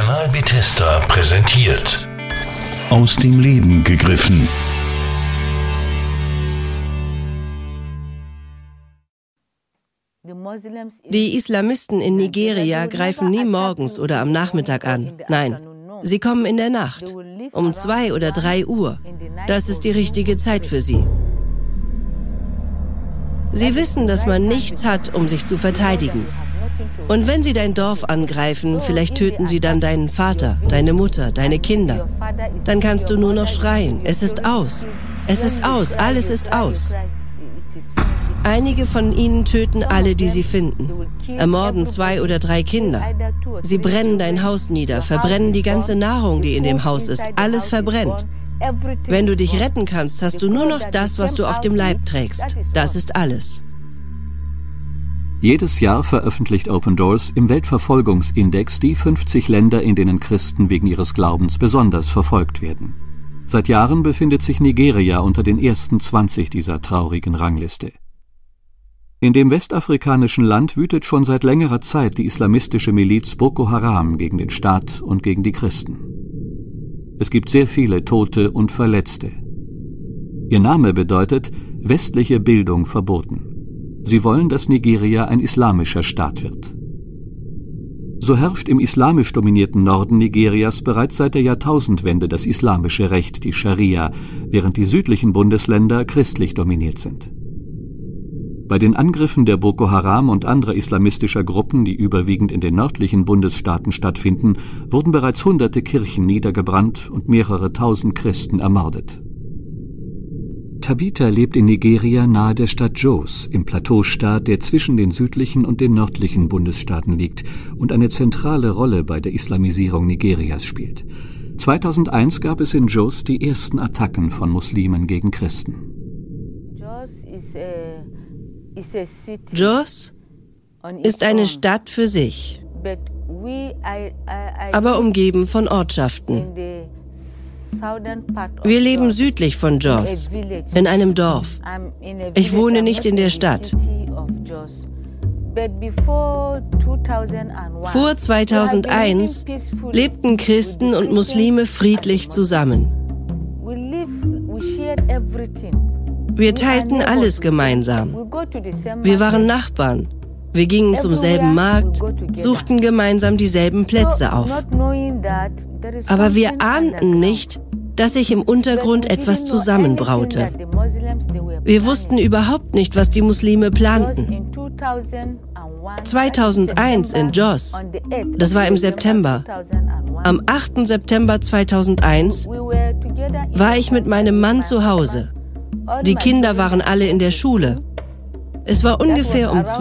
Kanal Bethesda präsentiert. Aus dem Leben gegriffen. Die Islamisten in Nigeria greifen nie morgens oder am Nachmittag an. Nein, sie kommen in der Nacht, um 2 oder 3 Uhr. Das ist die richtige Zeit für sie. Sie wissen, dass man nichts hat, um sich zu verteidigen. Und wenn sie dein Dorf angreifen, vielleicht töten sie dann deinen Vater, deine Mutter, deine Kinder. Dann kannst du nur noch schreien, es ist aus. Es ist aus, alles ist aus. Einige von ihnen töten alle, die sie finden, ermorden 2 oder 3 Kinder. Sie brennen dein Haus nieder, verbrennen die ganze Nahrung, die in dem Haus ist, alles verbrennt. Wenn du dich retten kannst, hast du nur noch das, was du auf dem Leib trägst. Das ist alles. Jedes Jahr veröffentlicht Open Doors im Weltverfolgungsindex die 50 Länder, in denen Christen wegen ihres Glaubens besonders verfolgt werden. Seit Jahren befindet sich Nigeria unter den ersten 20 dieser traurigen Rangliste. In dem westafrikanischen Land wütet schon seit längerer Zeit die islamistische Miliz Boko Haram gegen den Staat und gegen die Christen. Es gibt sehr viele Tote und Verletzte. Ihr Name bedeutet westliche Bildung verboten. Sie wollen, dass Nigeria ein islamischer Staat wird. So herrscht im islamisch dominierten Norden Nigerias bereits seit der Jahrtausendwende das islamische Recht, die Scharia, während die südlichen Bundesländer christlich dominiert sind. Bei den Angriffen der Boko Haram und anderer islamistischer Gruppen, die überwiegend in den nördlichen Bundesstaaten stattfinden, wurden bereits hunderte Kirchen niedergebrannt und mehrere tausend Christen ermordet. Tabitha lebt in Nigeria nahe der Stadt Jos, im Plateaustaat, der zwischen den südlichen und den nördlichen Bundesstaaten liegt und eine zentrale Rolle bei der Islamisierung Nigerias spielt. 2001 gab es in Jos die ersten Attacken von Muslimen gegen Christen. Jos ist eine Stadt für sich, aber umgeben von Ortschaften. Wir leben südlich von Jos, in einem Dorf. Ich wohne nicht in der Stadt. Vor 2001 lebten Christen und Muslime friedlich zusammen. Wir teilten alles gemeinsam. Wir waren Nachbarn. Wir gingen zum selben Markt, suchten gemeinsam dieselben Plätze auf. Aber wir ahnten nicht, dass sich im Untergrund etwas zusammenbraute. Wir wussten überhaupt nicht, was die Muslime planten. 2001 in Jos, das war im September. Am 8. September 2001 war ich mit meinem Mann zu Hause. Die Kinder waren alle in der Schule. Es war ungefähr um